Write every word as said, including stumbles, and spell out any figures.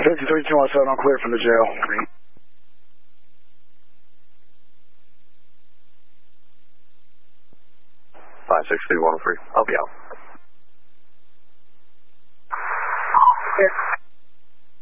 fifty-three two one seven, I'm clear from the jail. five six three one three, I'll be out.